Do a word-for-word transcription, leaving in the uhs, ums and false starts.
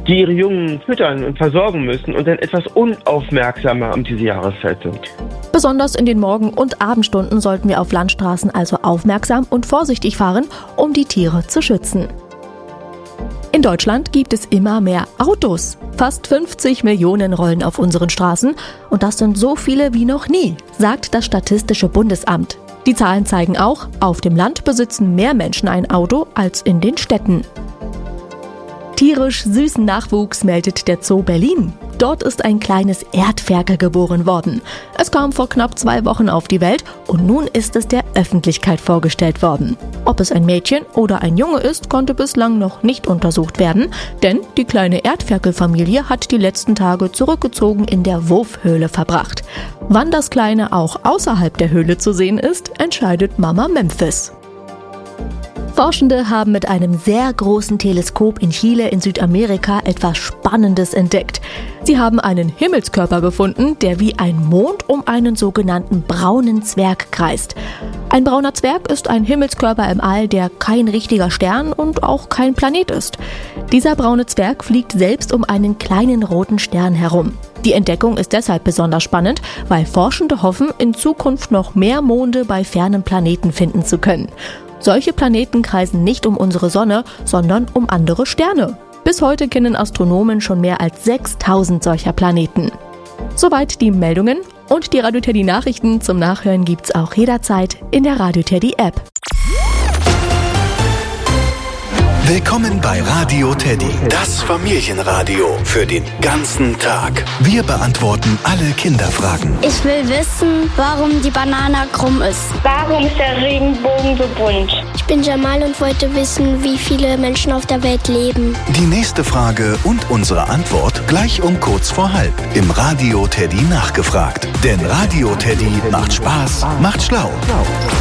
die ihre Jungen füttern und versorgen müssen und dann etwas unaufmerksamer um diese Jahreszeit sind. Besonders in den Morgen- und Abendstunden sollten wir auf Landstraßen also aufmerksam und vorsichtig fahren, um die Tiere zu schützen. In Deutschland gibt es immer mehr Autos. Fast fünfzig Millionen rollen auf unseren Straßen und das sind so viele wie noch nie, sagt das Statistische Bundesamt. Die Zahlen zeigen auch, auf dem Land besitzen mehr Menschen ein Auto als in den Städten. Tierisch süßen Nachwuchs meldet der Zoo Berlin. Dort ist ein kleines Erdferkel geboren worden. Es kam vor knapp zwei Wochen auf die Welt und nun ist es der Öffentlichkeit vorgestellt worden. Ob es ein Mädchen oder ein Junge ist, konnte bislang noch nicht untersucht werden, denn die kleine Erdferkelfamilie hat die letzten Tage zurückgezogen in der Wurfhöhle verbracht. Wann das Kleine auch außerhalb der Höhle zu sehen ist, entscheidet Mama Memphis. Forschende haben mit einem sehr großen Teleskop in Chile in Südamerika etwas Spannendes entdeckt. Sie haben einen Himmelskörper gefunden, der wie ein Mond um einen sogenannten braunen Zwerg kreist. Ein brauner Zwerg ist ein Himmelskörper im All, der kein richtiger Stern und auch kein Planet ist. Dieser braune Zwerg fliegt selbst um einen kleinen roten Stern herum. Die Entdeckung ist deshalb besonders spannend, weil Forschende hoffen, in Zukunft noch mehr Monde bei fernen Planeten finden zu können. Solche Planeten kreisen nicht um unsere Sonne, sondern um andere Sterne. Bis heute kennen Astronomen schon mehr als sechstausend solcher Planeten. Soweit die Meldungen und die Radio Teddy Nachrichten zum Nachhören gibt's auch jederzeit in der Radio Teddy App. Willkommen bei Radio Teddy, das Familienradio für den ganzen Tag. Wir beantworten alle Kinderfragen. Ich will wissen, warum die Banane krumm ist. Warum ist der Regenbogen so bunt? Ich bin Jamal und wollte wissen, wie viele Menschen auf der Welt leben. Die nächste Frage und unsere Antwort gleich um kurz vor halb im Radio Teddy nachgefragt. Denn Radio Teddy macht Spaß, macht schlau.